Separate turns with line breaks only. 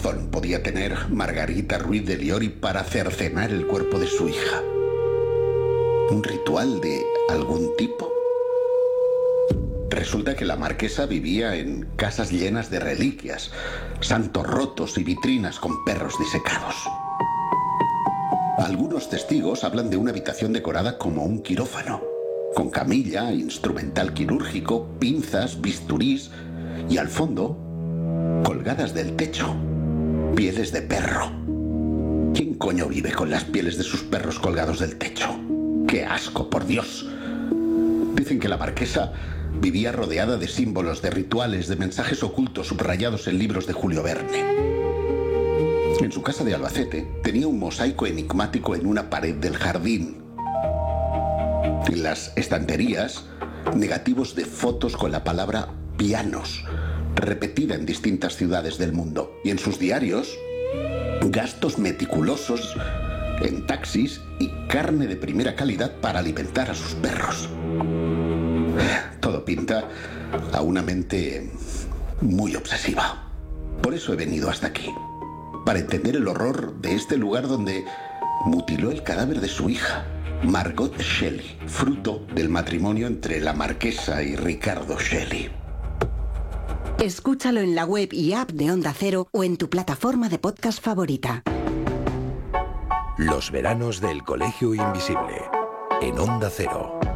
razón podía tener Margarita Ruiz de Liori para cercenar el cuerpo de su hija? ¿Un ritual de algún tipo? Resulta que la marquesa vivía en casas llenas de reliquias, santos rotos y vitrinas con perros disecados. Algunos testigos hablan de una habitación decorada como un quirófano, con camilla, instrumental quirúrgico, pinzas, bisturís y al fondo, colgadas del techo, pieles de perro. ¿Quién coño vive con las pieles de sus perros colgados del techo? ¡Qué asco, por Dios! Dicen que la marquesa vivía rodeada de símbolos, de rituales, de mensajes ocultos subrayados en libros de Julio Verne. En su casa de Albacete tenía un mosaico enigmático en una pared del jardín. En las estanterías, negativos de fotos con la palabra pianos, repetida en distintas ciudades del mundo. Y en sus diarios, gastos meticulosos en taxis y carne de primera calidad para alimentar a sus perros. Todo pinta a una mente muy obsesiva. Por eso he venido hasta aquí, para entender el horror de este lugar donde mutiló el cadáver de su hija, Margot Shelley, fruto del matrimonio entre la marquesa y Ricardo Shelley.
Escúchalo en la web y app de Onda Cero o en tu plataforma de podcast favorita.
Los veranos del Colegio Invisible, en Onda Cero.